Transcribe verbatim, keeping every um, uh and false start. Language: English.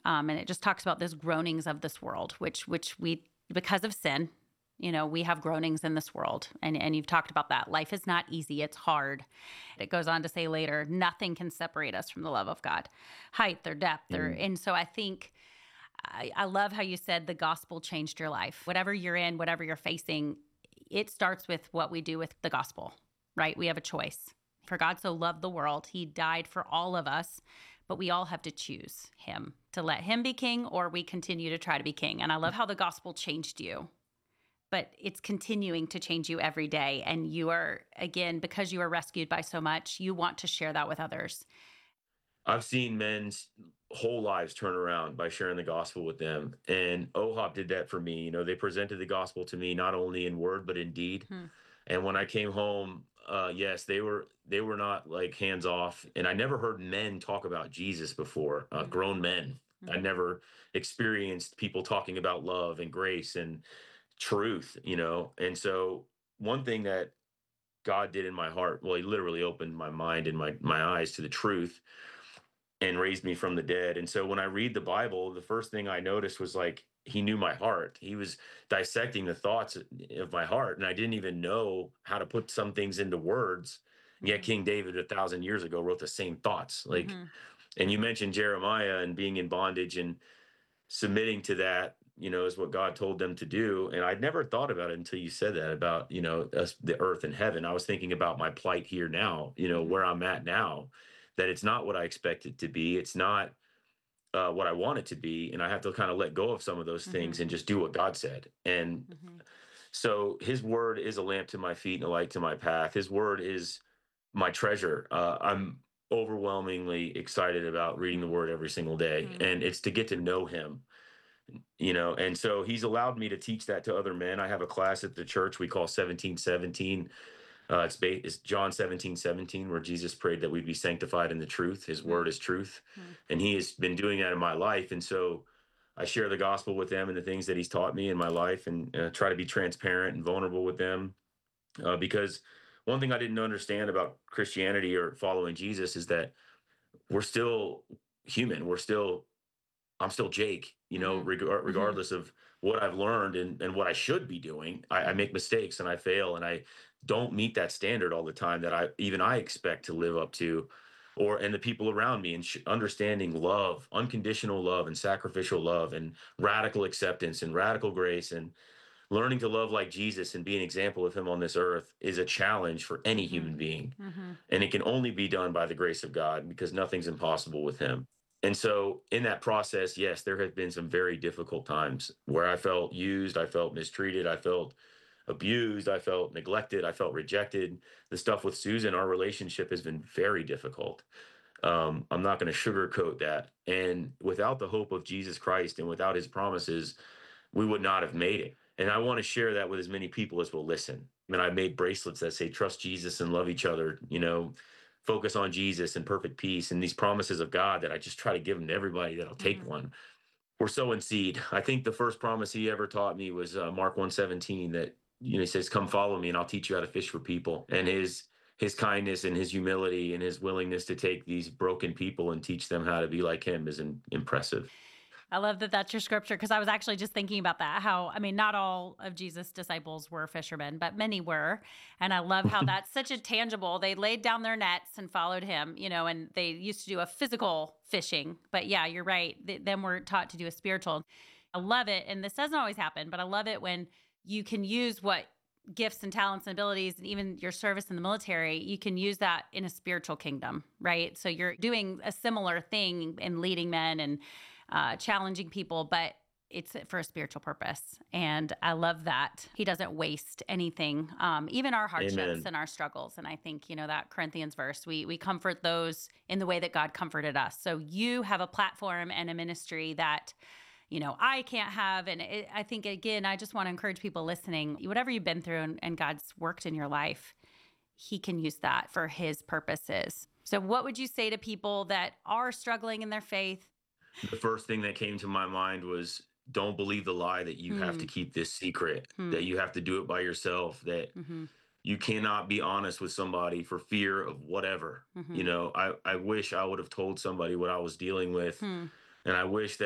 Um, and it just talks about those groanings of this world, which which we, because of sin, you know, we have groanings in this world. And, and you've talked about that. Life is not easy. It's hard. It goes on to say later, nothing can separate us from the love of God, height or depth. Or, Mm. and so I think, I, I love how you said the gospel changed your life. Whatever you're in, whatever you're facing, it starts with what we do with the gospel, right? We have a choice. For God so loved the world, he died for all of us, but we all have to choose him, to let him be king, or we continue to try to be king. And I love how the gospel changed you, but it's continuing to change you every day. And you are, again, because you are rescued by so much, you want to share that with others. I've seen men's whole lives turn around by sharing the gospel with them. And O H O P did that for me. You know, they presented the gospel to me not only in word but in deed. Hmm. And when I came home, uh, yes, they were they were not like hands off. And I never heard men talk about Jesus before, uh, Hmm. grown men. I Hmm. never experienced people talking about love and grace and truth, you know. And so one thing that God did in my heart, well, he literally opened my mind and my my eyes to the truth and raised me from the dead. And so when I read the Bible, the first thing I noticed was like he knew my heart. He was dissecting the thoughts of my heart, and I didn't even know how to put some things into words. And yet Hmm. King David a thousand years ago wrote the same thoughts. Like, Hmm. and you mentioned Jeremiah and being in bondage and submitting to that, you know, is what God told them to do. And I'd never thought about it until you said that about, you know, us, the earth and heaven. I was thinking about my plight here now, you know, Hmm. where I'm at now, that it's not what I expect it to be. It's not uh, what I want it to be. And I have to kind of let go of some of those Hmm. things and just do what God said. And Hmm. so his word is a lamp to my feet and a light to my path. His word is my treasure. Uh, I'm overwhelmingly excited about reading the word every single day. Hmm. And it's to get to know him, you know. And so he's allowed me to teach that to other men. I have a class at the church we call seventeen seventeen. Uh, it's, ba- it's John seventeen seventeen, where Jesus prayed that we'd be sanctified in the truth. His Hmm. word is truth. Hmm. And he has been doing that in my life. And so I share the gospel with them and the things that he's taught me in my life, and uh, try to be transparent and vulnerable with them. Uh, because one thing I didn't understand about Christianity or following Jesus is that we're still human. We're still I'm still Jake, you know, Hmm. reg- Hmm. regardless of what I've learned and, and what I should be doing. I, I Hmm. make mistakes and I fail and I don't meet that standard all the time that I even I expect to live up to, or and the people around me, and sh- understanding love, unconditional love, and sacrificial love, and radical acceptance and radical grace, and learning to love like Jesus and be an example of him on this earth is a challenge for any Hmm. human being. Hmm. And it can only be done by the grace of God, because nothing's impossible with him. And so in that process, yes, there have been some very difficult times where I felt used, I felt mistreated, I felt abused, I felt neglected, I felt rejected. The stuff with Susan, our relationship has been very difficult. Um, I'm not going to sugarcoat that. And without the hope of Jesus Christ and without his promises, we would not have made it. And I want to share that with as many people as will listen. And I made bracelets that say, trust Jesus and love each other, you know, focus on Jesus and perfect peace, and these promises of God that I just try to give them to everybody that'll take Hmm. one. We're sowing seed. I think the first promise he ever taught me was uh, Mark one seventeen, that, you know, he says, come follow me and I'll teach you how to fish for people. And his, his kindness and his humility and his willingness to take these broken people and teach them how to be like him is in, impressive. I love that that's your scripture, because I was actually just thinking about that. How, I mean, not all of Jesus' disciples were fishermen, but many were. And I love how that's such a tangible, they laid down their nets and followed him, you know, and they used to do a physical fishing. But yeah, you're right. Th- Then we're taught to do a spiritual. I love it. And this doesn't always happen, but I love it when you can use what gifts and talents and abilities and even your service in the military, you can use that in a spiritual kingdom, right? So you're doing a similar thing in leading men and uh, challenging people, but it's for a spiritual purpose. And I love that he doesn't waste anything, um, even our hardships Amen. and our struggles. And I think, you know, that Corinthians verse, we, we comfort those in the way that God comforted us. So you have a platform and a ministry that, you know, I can't have. And it, I think, again, I just want to encourage people listening, whatever you've been through and, and God's worked in your life, he can use that for his purposes. So what would you say to people that are struggling in their faith? The first thing that came to my mind was, don't believe the lie that you have to Hmm. keep this secret, Hmm. that you have to do it by yourself, that Hmm. you cannot be honest with somebody for fear of whatever. You Hmm. know, I, I wish I would have told somebody what I was dealing with. Hmm. And I wish that